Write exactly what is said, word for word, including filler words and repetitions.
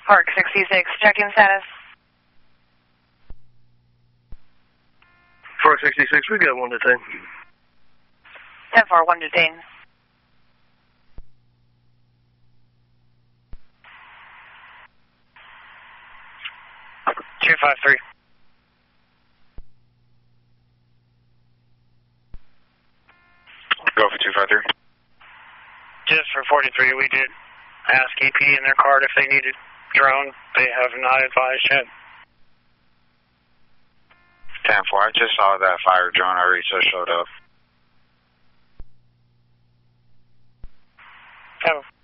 Park sixty-six, check-in status. Park sixty-six, we got one detained. ten four, one detained. two five three. Go for two five three. Just for forty-three, we did ask E P in their card if they needed drone. They have not advised yet. ten four, I just saw that fire drone. I already just showed up. Oh.